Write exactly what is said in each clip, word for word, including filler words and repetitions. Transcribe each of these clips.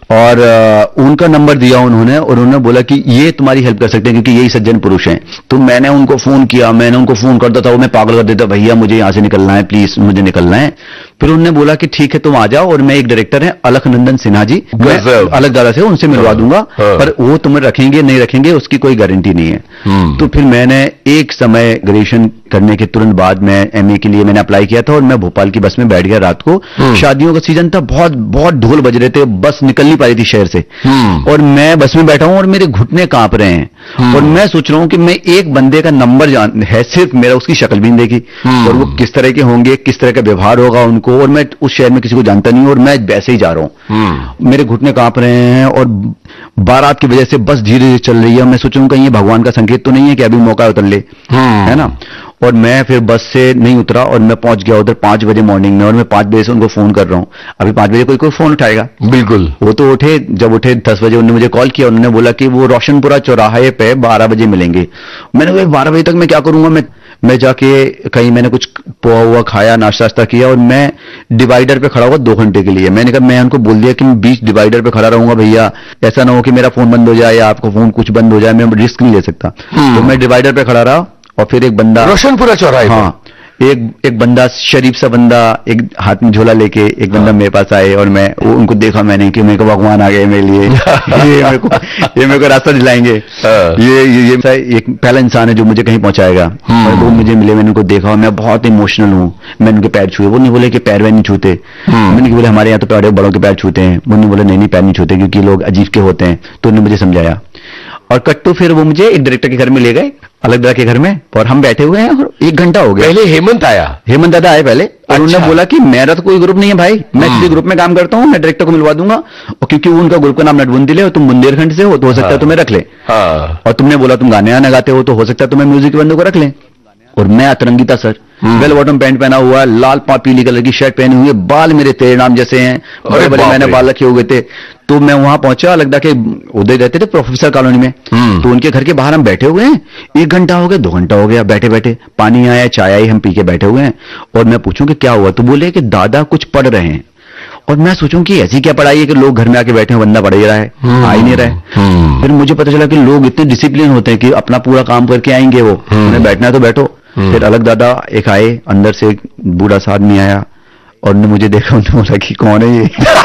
और uh, उनका number दिया उन्होंने और उन्होंने बोला कि ये तुम्हारी हेल्प कर सकते हैं क्योंकि यही सज्जन पुरुष हैं। तो मैंने उनको फोन किया, मैंने उनको फोन करता था, वो मैं पागल कर देता, भैया मुझे यहाँ से निकलना है, प्लीज मुझे निकलना है। फिर उन्होंने बोला कि ठीक है तुम आ जाओ, और मैं एक डायरेक्टर है अलखनंदन सिन्हा जी, मैं अलग दादा से उनसे मिलवा दूंगा, पर वो तुम्हें रखेंगे नहीं रखेंगे उसकी कोई गारंटी नहीं है। तो फिर मैंने एक समय ग्रेजुएशन करने के तुरंत बाद मैं एमए के लिए मैंने अप्लाई किया था, और मैं भोपाल की बस में बैठ गया रात को, शादियों का सीजन था, बहुत बहुत ढोल बज रहे थे, बस निकल नहीं पा रही थी शहर से, और मैं बस में बैठा हूं और मेरे घुटने कांप रहे हैं, और मैं सोच रहा हूं कि मैं एक बंदे का नंबर जान है, सिर्फ मेरा, उसकी शक्ल भी नहीं देखी, और वो किस तरह के होंगे, किस तरह का व्यवहार होगा उनको, और मैं उस शहर में किसी को जानता नहीं हूं, और मैं वैसे ही जा रहा हूं, मेरे घुटने कांप रहे हैं, और बारात की वजह से बस धीरे धीरे चल रही है। मैं सोच रहा हूं कहीं ये भगवान का संकेत तो नहीं है कि अभी मौका उतर ले, है ना। और मैं फिर बस से नहीं उतरा और मैं पहुंच गया उधर पांच बजे मॉर्निंग में, और मैं पांच बजे से उनको फोन कर रहा हूं, अभी पांच बजे कोई कोई फोन उठाएगा, बिल्कुल वो तो उठे, जब उठे दस बजे उन्होंने मुझे कॉल किया, उन्होंने बोला कि वो रोशनपुरा चौराहे पे बारह बजे मिलेंगे। मैंने कहा बारह बजे तक मैं क्या करूंगा, मैं मैं जाके कहीं मैंने कुछ पोहा हुआ खाया, नाश्ता वास्ता किया, और मैं डिवाइडर पे खड़ा हुआ दो घंटे के लिए। मैंने कहा, मैं उनको बोल दिया कि मैं बीच डिवाइडर पे खड़ा रहूंगा भैया, ऐसा ना हो कि मेरा फोन बंद हो जाए या आपका फोन कुछ बंद हो जाए, मैं रिस्क नहीं ले सकता। तो मैं डिवाइडर पे खड़ा रहा, और फिर एक बंदा रोशनपुरा चौराहे, हाँ, एक एक बंदा, शरीफ सा बंदा, एक हाथ में झोला लेके एक बंदा मेरे पास आए, और मैं वो उनको देखा मैंने कि मेरे को भगवान आ गए मेरे लिए, ये मेरे को ये मेरे को रास्ता दिलाएंगे, ये ये ये एक पहला इंसान है जो मुझे कहीं पहुंचाएगा। और वो मुझे मिले, मैंने उनको देखा, और मैं बहुत इमोशनल हूँ, मैंने उनके पैर छुए। वो नहीं बोले कि पैर वैर नहीं छूते, मैंने बोले हमारे यहाँ तो बड़े बड़ों के पैर छूते हैं। वो नहीं बोले नहीं नहीं पैर नहीं छूते क्योंकि लोग अजीब के होते हैं। तो उन्होंने मुझे समझाया, और कट्टू फिर वो मुझे एक डायरेक्टर के घर में ले गए, अलग दादा के घर में, और हम बैठे हुए हैं, और एक घंटा हो गया। पहले हेमंत आया, हेमंत दादा आए पहले, और अच्छा। उन्होंने बोला कि मेरा तो कोई ग्रुप नहीं है भाई, मैं किसी ग्रुप में काम करता हूँ, मैं डायरेक्टर को मिलवा दूंगा, और क्योंकि उनका ग्रुप का नाम नटबुंदी है, तुम बुंदेलखंड से हो तो हो सकता है तुम्हें रख ले, और तुमने बोला तुम गाने आने गाते हो तो हो सकता है तुम्हें म्यूजिक बंदों को रख ले। और मैं अतरंगी था सर, वेल बॉटम पैंट पहना हुआ, लाल पा पीली कलर की शर्ट पहनी हुई है, बाल मेरे तेरे नाम जैसे हैं, बड़े बड़े मैंने बाल रखे हुए थे। तो मैं वहां पहुंचा, लगता के उधर रहते थे प्रोफेसर कॉलोनी में, तो उनके घर के बाहर हम बैठे हुए हैं, एक घंटा हो गया, दो घंटा हो गया, बैठे बैठे पानी आया, चाय आई, हम पी के बैठे हुए हैं। और मैं पूछूं कि क्या हुआ, तो बोले कि दादा कुछ पढ़ रहे हैं। और मैं सोचूं कि ऐसी क्या पढ़ाई है कि लोग घर में आके बैठे हैं, बंदा पढ़ ही रहा है, आ ही नहीं रहा है। फिर मुझे पता चला कि लोग इतने डिसिप्लिन होते हैं कि अपना पूरा काम करके आएंगे, वो उन्हें बैठना है तो बैठो। फिर अलग दादा एक आए, अंदर से एक बूढ़ा सा आदमी आया, और उन्होंने मुझे देखा, उन्होंने बोला कि कौन है ये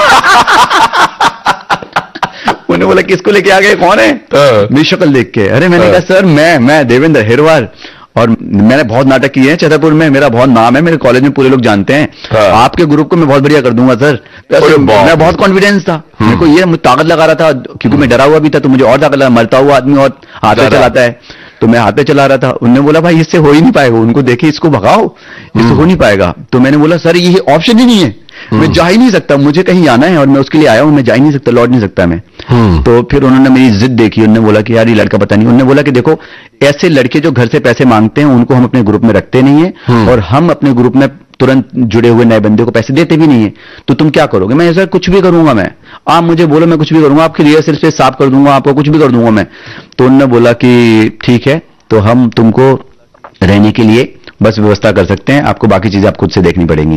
उन्होंने बोला किसको लेके आ गए, कौन है, मेरी शक्ल देख के। अरे मैंने कहा सर मैं मैं देवेंद्र हेरवार, और मैंने बहुत नाटक किए हैं छतरपुर में, मेरा बहुत नाम है, मेरे कॉलेज में पूरे लोग जानते हैं, आपके ग्रुप को मैं बहुत बढ़िया कर दूंगा सर। मैं बहुत कॉन्फिडेंस था, मेरे को ये ताकत लगा रहा था, क्योंकि मैं डरा हुआ भी था, तो मुझे और ताकत लगा, मरता हुआ आदमी और हाथ में चलाता है, तो मैं हाथ पे चला रहा था। उन्होंने बोला भाई इससे हो ही नहीं पाएगा, उनको देखे इसको भगाओ, इससे हो नहीं पाएगा। तो मैंने बोला सर ये ऑप्शन ही नहीं है, मैं जा ही नहीं सकता, मुझे कहीं आना है और मैं उसके लिए आया हूं, मैं जा ही नहीं सकता, लौट नहीं सकता मैं। तो फिर उन्होंने मेरी जिद देखी, उन्होंने बोला कि यार ये लड़का पता नहीं, उन्होंने बोला कि देखो ऐसे लड़के जो घर से पैसे मांगते हैं उनको हम अपने ग्रुप में रखते नहीं है, और हम अपने ग्रुप में तुरंत जुड़े हुए नए बंदे को पैसे देते भी नहीं है, तो तुम क्या करोगे। मैं सर कुछ भी करूंगा, मैं आप मुझे बोलो मैं कुछ भी करूंगा, आपकी रिहर्सल से साफ कर दूंगा, आपको कुछ भी कर दूंगा मैं। तो उन्होंने बोला कि ठीक है, तो हम तुमको रहने के लिए बस व्यवस्था कर सकते हैं, आपको बाकी चीजें आप खुद से देखनी पड़ेंगी।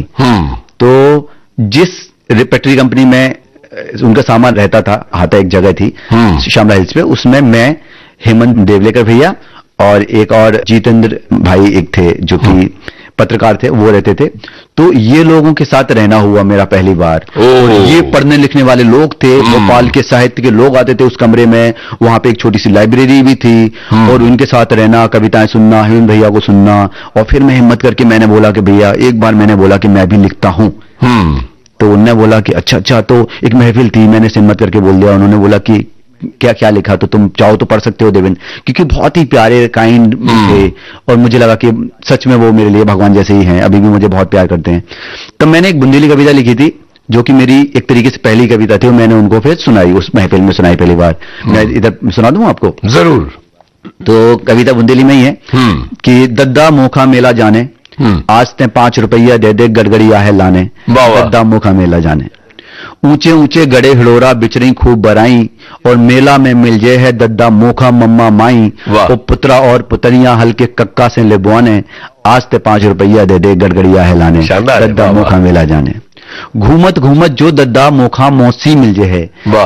तो जिस रिपेटरी कंपनी में उनका सामान रहता था, हाथा एक जगह थी शामला हिल्स पे, उसमें मैं, हेमंत देवलेकर भैया और एक और जितेंद्र भाई एक थे जो कि पत्रकार थे, वो रहते थे। तो ये लोगों के साथ रहना हुआ मेरा पहली बार। और ये पढ़ने लिखने वाले लोग थे, भोपाल के साहित्य के लोग आते थे उस कमरे में, वहां पे एक छोटी सी लाइब्रेरी भी थी, और उनके साथ रहना, कविताएं सुनना, हेमंत भैया को सुनना। और फिर मैं हिम्मत करके मैंने बोला कि भैया, एक बार मैंने बोला कि मैं भी लिखता हूं, तो उन्होंने बोला कि अच्छा अच्छा। तो एक महफिल थी, मैंने हिम्मत करके बोल दिया, उन्होंने बोला कि क्या क्या लिखा, तो तुम चाहो तो पढ़ सकते हो देवेंद्र, क्योंकि बहुत ही प्यारे काइंड थे, और मुझे लगा कि सच में वो मेरे लिए भगवान जैसे ही हैं, अभी भी मुझे बहुत प्यार करते हैं। तो मैंने एक बुंदेली कविता लिखी थी जो कि मेरी एक तरीके से पहली कविता थी, और मैंने उनको फिर सुनाई, उस महफिल में सुनाई पहली बार। मैं इधर सुना दूं आपको? जरूर। तो कविता बुंदेली में ही है कि दद्दा मोखा मेला जाने, आज ते पांच रुपया दे दे गड़गड़िया है लाने, दद्दा मोखा मेला जाने। ऊंचे ऊंचे गड़े हिड़ोरा बिचरी खूब बराई, और मेला में मिल जे है दद्दा मोखा मम्मा माई, वो पुत्रा और पुतरियां हल्के कक्का से लेबुआने, आज ते पांच रुपया दे दे गड़गड़िया है लाने, दद्दा मोखा मेला जाने। घूमत घूमत जो दद्दा मोखा मौसी मिल जे है,